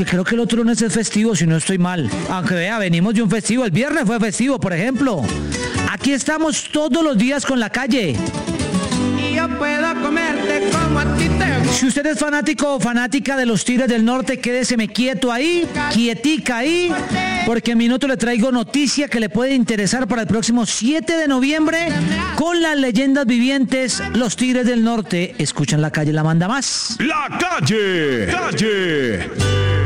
Aunque creo que el otro lunes es festivo, si no estoy mal. Aunque vea, venimos de un festivo. El viernes fue festivo, por ejemplo. Aquí estamos todos los días con La Calle. Y yo puedo comerte como a ti te gusta. Si usted es fanático o fanática de los Tigres del Norte, quédeseme quieto ahí, quietica ahí, porque en minuto le traigo noticia que le puede interesar para el próximo 7 de noviembre con las leyendas vivientes, los Tigres del Norte. Escuchan La Calle, la manda más. La Calle.